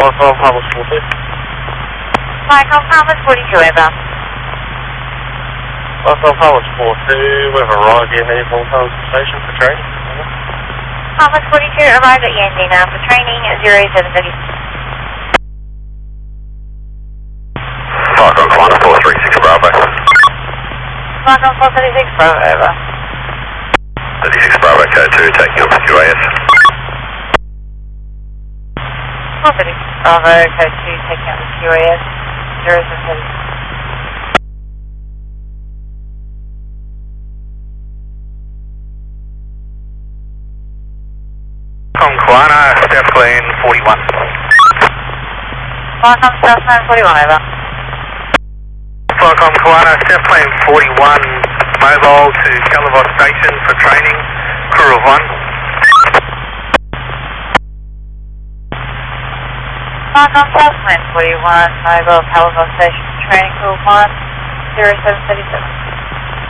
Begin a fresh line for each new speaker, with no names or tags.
Welcome, Thomas 42.
Michael, Thomas 42, over.
Welcome, Thomas 42, we've arrived at Hazel Homes Station for training.
Thomas 42, arrived at Yandy now for training at 0730.
Welcome, Climber 436 Bravo.
Michael 436, Bravo, over.
36 Bravo, code 2, taking up QAS.
436 Bravo, code 2, taking out the QAS, 0730.
Kwana, Southland 41.
Welcome, Southland 41, over.
Welcome, Kwana, Southland 41, mobile to Calavos Station for training, crew of 1.
Welcome, Southland 41, mobile Calavos Station, training crew 1, 0737.